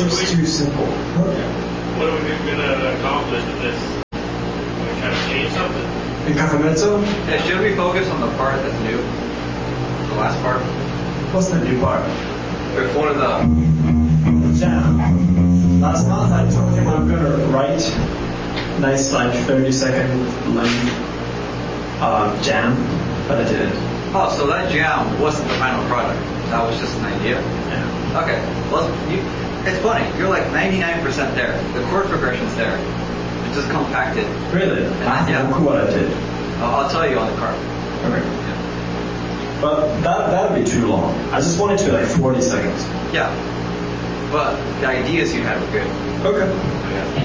seems too simple. What are we going to accomplish with this? Are we trying to change something? In Casamezzo? Yeah, should we focus on the part that's new? The last part? What's the new part? Before the jam. Last month I told him I'm going to write nice like 30-second length jam, but I didn't. Oh, so that jam wasn't the final product. That was just an idea? Yeah. Okay. Well, it's funny. You're like 99% there. The chord progression's there. It's just compacted. Really? Yeah. Look what I did. I'll tell you on the card. Okay. Yeah. But that would be too long. I just want it to be like 40 seconds. Yeah. But the ideas you had were good. Okay. Yeah.